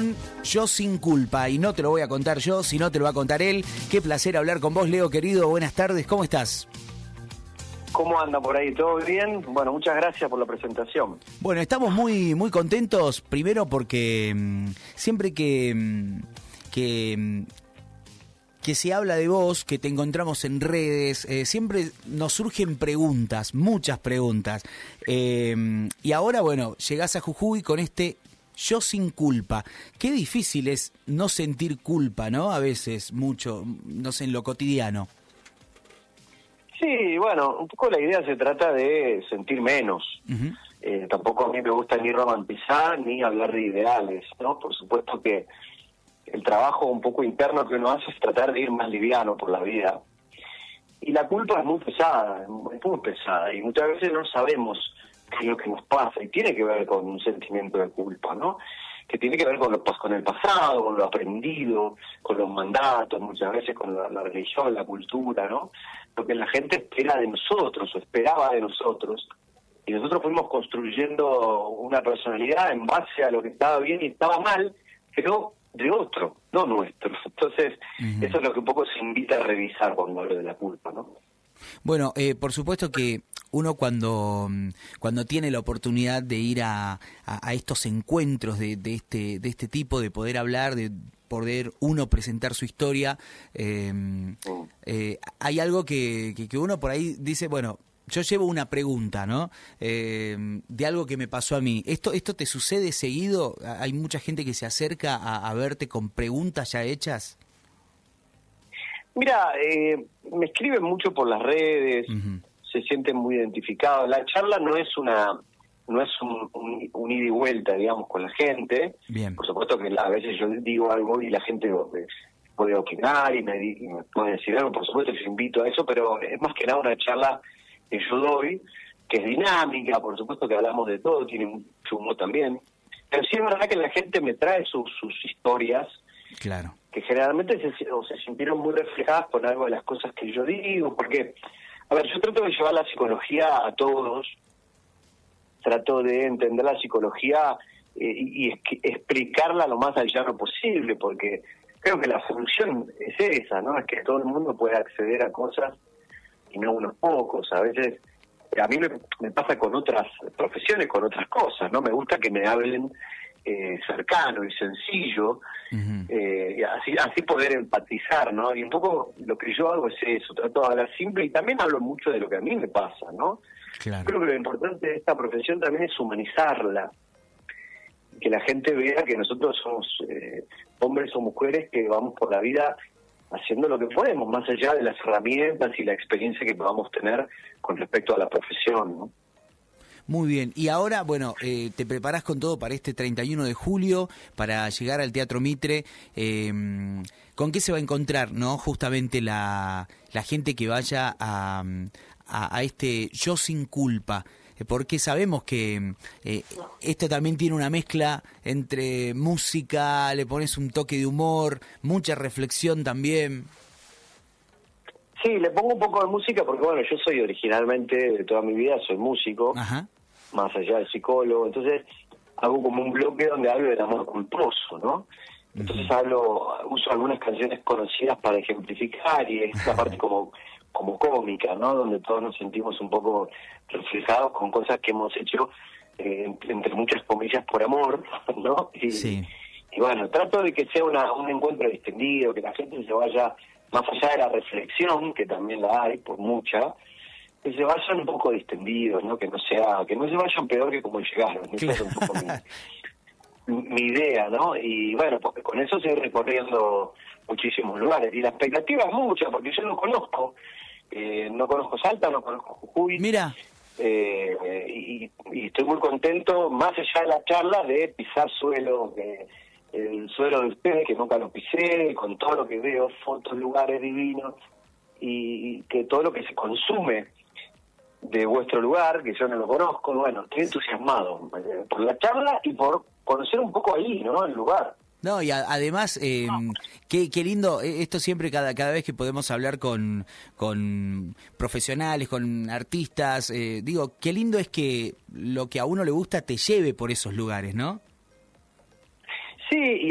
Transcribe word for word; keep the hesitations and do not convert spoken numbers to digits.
con Yo Sin Culpa. Y no te lo voy a contar yo, sino te lo va a contar él. Qué placer hablar con vos, Leo, querido. Buenas tardes, ¿cómo estás? ¿Cómo anda por ahí? ¿Todo bien? Bueno, muchas gracias por la presentación. Bueno, estamos muy muy contentos, primero porque mmm, siempre que, mmm, que, mmm, que se habla de vos, que te encontramos en redes, eh, siempre nos surgen preguntas, muchas preguntas. Eh, y ahora, bueno, llegás a Jujuy con este Yo Sin Culpa. Qué difícil es no sentir culpa, ¿no? A veces, mucho, no sé, en lo cotidiano. Sí, bueno, un poco la idea se trata de sentir menos. Uh-huh. Eh, tampoco a mí me gusta ni romantizar ni hablar de ideales, ¿no? Por supuesto que el trabajo un poco interno que uno hace es tratar de ir más liviano por la vida. Y la culpa es muy pesada, es muy pesada, y muchas veces no sabemos qué es lo que nos pasa, y tiene que ver con un sentimiento de culpa, ¿no? Que tiene que ver con, lo, con el pasado, con lo aprendido, con los mandatos, muchas veces con la, la religión, la cultura, ¿no? Lo que la gente espera de nosotros, o esperaba de nosotros, y nosotros fuimos construyendo una personalidad en base a lo que estaba bien y estaba mal, pero de otro, no nuestro. Entonces, uh-huh. Eso es lo que un poco se invita a revisar cuando hablo de la culpa, ¿no? Bueno, eh, por supuesto que uno cuando cuando tiene la oportunidad de ir a, a, a estos encuentros de, de este de este tipo, de poder hablar, de poder uno presentar su historia, eh, uh-huh. eh, hay algo que, que, que uno por ahí dice, bueno, yo llevo una pregunta, ¿no? Eh, de algo que me pasó a mí. ¿Esto esto te sucede seguido? ¿Hay mucha gente que se acerca a, a verte con preguntas ya hechas? Mira, eh, me escriben mucho por las redes, uh-huh. Se sienten muy identificados. La charla no es una no es un, un, un ida y vuelta, digamos, con la gente. Bien. Por supuesto que a veces yo digo algo y la gente puede opinar y me, y me puede decir algo. Por supuesto que yo invito a eso, pero es más que nada una charla que yo doy, que es dinámica, por supuesto que hablamos de todo, tiene mucho humor también, pero sí es verdad que la gente me trae sus, sus historias, claro, que generalmente se, o se sintieron muy reflejadas con algo de las cosas que yo digo, porque, a ver, yo trato de llevar la psicología a todos, trato de entender la psicología eh, y, y es que explicarla lo más al llano posible, porque creo que la solución es esa, ¿no? Es que todo el mundo pueda acceder a cosas y no unos pocos. A veces a mí me, me pasa con otras profesiones, con otras cosas, ¿no? Me gusta que me hablen eh, cercano y sencillo, uh-huh. eh, y así así poder empatizar, ¿no? Y un poco lo que yo hago es eso, trato de hablar simple y también hablo mucho de lo que a mí me pasa, ¿no? Claro. Creo que lo importante de esta profesión también es humanizarla, que la gente vea que nosotros somos eh, hombres o mujeres que vamos por la vida haciendo lo que podemos, más allá de las herramientas y la experiencia que podamos tener con respecto a la profesión, ¿no? Muy bien, y ahora, bueno, eh, te preparás con todo para este treinta y uno de julio, para llegar al Teatro Mitre. Eh, ¿Con qué se va a encontrar, no? Justamente la, la gente que vaya a, a, a este Yo Sin Culpa. Porque sabemos que eh, esto también tiene una mezcla entre música, le pones un toque de humor, mucha reflexión también. Sí, le pongo un poco de música porque, bueno, yo soy originalmente, de toda mi vida, soy músico, ajá, más allá de psicólogo, entonces hago como un bloque donde hablo del amor culposo, ¿no? Entonces uh-huh. hablo, uso algunas canciones conocidas para ejemplificar y esta parte como... como cómica, ¿no? Donde todos nos sentimos un poco reflejados con cosas que hemos hecho, eh, entre muchas comillas, por amor, ¿no? Y, sí. y bueno, trato de que sea una, un encuentro distendido, que la gente se vaya, más allá de la reflexión, que también la hay, por mucha, que se vayan un poco distendidos, ¿no? Que no sea, que no se vayan peor que como llegaron. Claro. Esa es un poco mi, mi idea, ¿no? Y bueno, porque con eso estoy recorriendo muchísimos lugares. Y la expectativa es mucha, porque yo no conozco, eh, no conozco Salta, no conozco Jujuy. Mira. Eh, eh, y, y estoy muy contento, más allá de la charla, de pisar suelo, que el suelo de ustedes, que nunca lo pisé, con todo lo que veo, fotos, lugares divinos, y, y que todo lo que se consume de vuestro lugar, que yo no lo conozco, bueno, estoy entusiasmado eh, por la charla y por conocer un poco ahí, ¿no? El lugar. No, y a, además, eh, qué, qué lindo, esto siempre cada cada vez que podemos hablar con, con profesionales, con artistas, eh, digo, qué lindo es que lo que a uno le gusta te lleve por esos lugares, ¿no? Sí, y